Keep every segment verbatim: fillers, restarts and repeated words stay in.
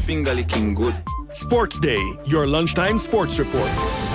finger licking good. Sports Day, your lunchtime sports report.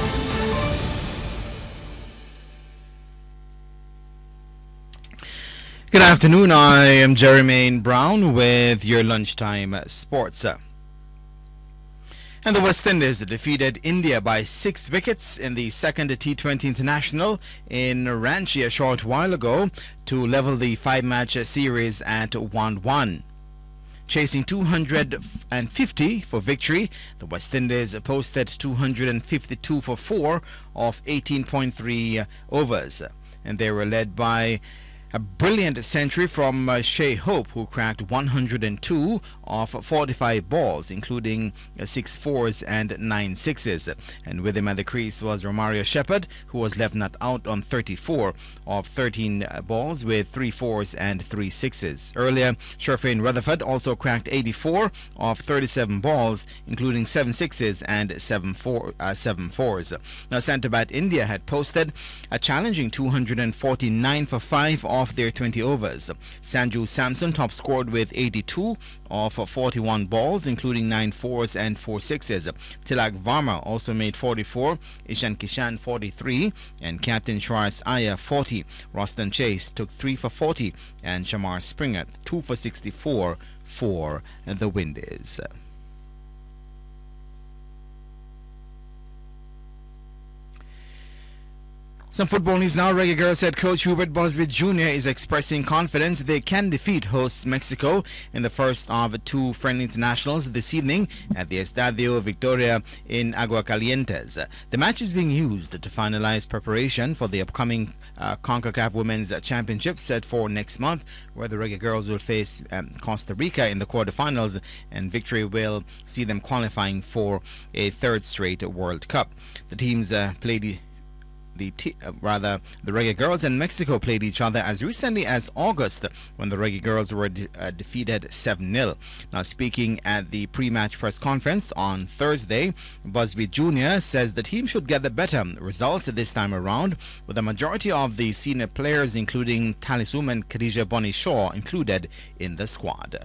Good afternoon, I am Jermaine Brown with your lunchtime sports. And the West Indies defeated India by six wickets in the second T twenty International in Ranchi a short while ago to level the five-match series at one one. Chasing two hundred fifty for victory, the West Indies posted two hundred fifty-two for four of eighteen point three overs. And they were led by a brilliant century from uh, Shea Hope, who cracked one hundred two of forty-five balls, including uh, six fours and nine sixes. And with him at the crease was Romario Shepherd, who was left not out on thirty-four of thirteen uh, balls with three fours and three sixes. Earlier, Sherfane Rutherford also cracked eighty-four of thirty-seven balls, including seven sixes and seven, four, uh, seven fours. Now, Centre-Bat India had posted a challenging two hundred forty-nine for five of their twenty overs. Sanju Samson top scored with eighty-two of forty-one balls, including nine fours and four sixes. Tilak Varma also made forty-four, Ishan Kishan forty-three, and Captain Sharice Iyer forty. Roston Chase took three for forty, and Shamar Springer two for sixty-four for the Windies. Some football news now. Reggae Girls head coach Hubert Busby Junior is expressing confidence they can defeat hosts Mexico in the first of two friendly internationals this evening at the Estadio Victoria in Aguascalientes. The match is being used to finalize preparation for the upcoming uh, CONCACAF Women's Championship set for next month, where the Reggae Girls will face um, Costa Rica in the quarterfinals, and victory will see them qualifying for a third straight World Cup. The teams uh, played the The t- uh, rather, the Reggae Girls and Mexico played each other as recently as August, when the Reggae Girls were de- uh, defeated seven nil. Now, speaking at the pre-match press conference on Thursday, Busby Junior says the team should get the better results this time around, with a majority of the senior players, including Talisum and Khadija Bonnie Shaw, included in the squad.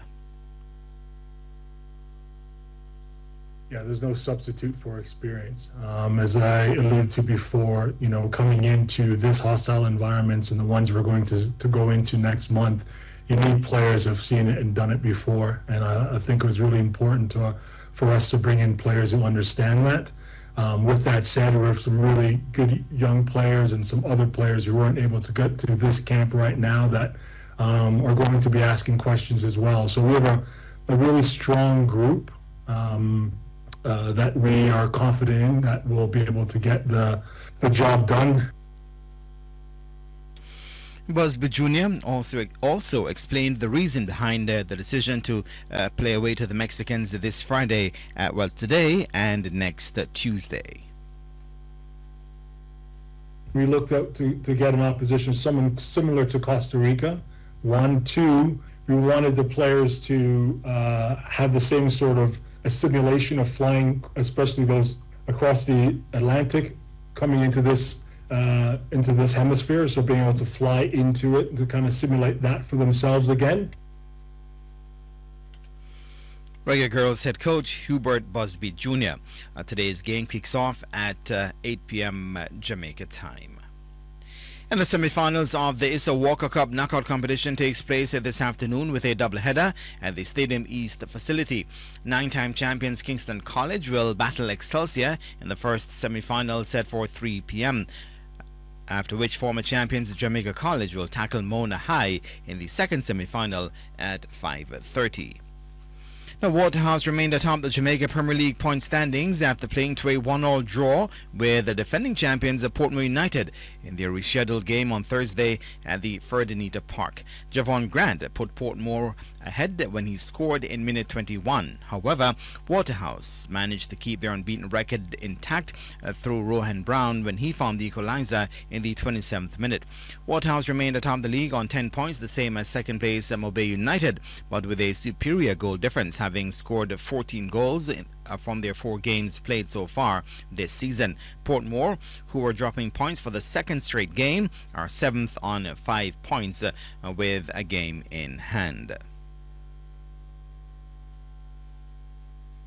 Yeah, there's no substitute for experience. Um, as I alluded to before, you know, coming into this hostile environments and the ones we're going to, to go into next month, you need players who've seen it and done it before. And uh, I think it was really important to, uh, for us to bring in players who understand that. Um, with that said, we have some really good young players and some other players who weren't able to get to this camp right now that um, are going to be asking questions as well. So we have a, a really strong group. Um, Uh, that we are confident in that we'll be able to get the the job done. Busby Junior also also explained the reason behind uh, the decision to uh, play away to the Mexicans this Friday, uh, well today and next uh, Tuesday. We looked out to, to get an opposition, someone similar to Costa Rica. One, two, we wanted the players to uh, have the same sort of a simulation of flying, especially those across the Atlantic, coming into this uh, into this hemisphere. So being able to fly into it to kind of simulate that for themselves again. Reggae Girls head coach Hubert Busby Junior Uh, today's game kicks off at uh, eight p.m. Jamaica time. And the semi-finals of the Issa Walker Cup knockout competition takes place this afternoon with a doubleheader at the Stadium East facility. Nine-time champions Kingston College will battle Excelsior in the first semi-final set for three p.m., after which former champions Jamaica College will tackle Mona High in the second semi-final at five thirty. Now, Waterhouse remained atop the Jamaica Premier League point standings after playing to a one-all draw with the defending champions of Portmore United in their rescheduled game on Thursday at the Ferdinand Park. Javon Grant put Portmore ahead when he scored in minute twenty-one. However, Waterhouse managed to keep their unbeaten record intact uh, through Rohan Brown when he found the equalizer in the twenty-seventh minute. Waterhouse remained atop the league on ten points, the same as second place uh, Mobay United, but with a superior goal difference, having scored fourteen goals in, uh, from their four games played so far this season. Portmore, who are dropping points for the second straight game, are seventh on five points uh, with a game in hand.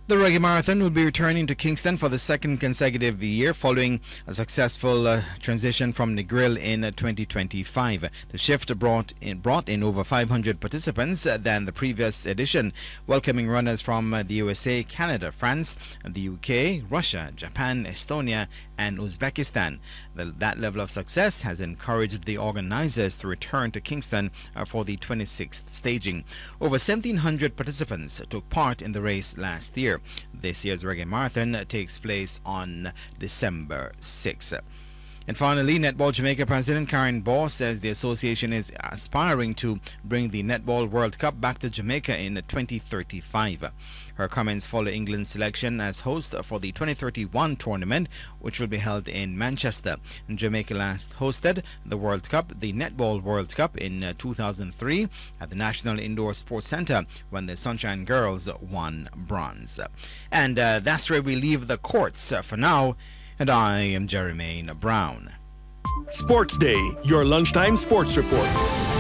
The Reggae Marathon will be returning to Kingston for the second consecutive year following a successful uh, transition from Negril in uh, twenty twenty-five. The shift brought in, brought in over five hundred participants uh, than the previous edition, welcoming runners from uh, the U S A, Canada, France, the U K, Russia, Japan, Estonia, and Uzbekistan. The, that level of success has encouraged the organizers to return to Kingston uh, for the twenty-sixth staging. Over seventeen hundred participants took part in the race last year. This year's Reggae Marathon takes place on December sixth. And finally, Netball Jamaica President Karen Baugh says the association is aspiring to bring the Netball World Cup back to Jamaica in twenty thirty-five. Her comments follow England's selection as host for the twenty thirty-one tournament, which will be held in Manchester. Jamaica last hosted the World Cup, the Netball World Cup, in two thousand three at the National Indoor Sports Centre when the Sunshine Girls won bronze. And uh, that's where we leave the courts uh, for now. And I am Jermaine Brown. Sports Day, your lunchtime sports report.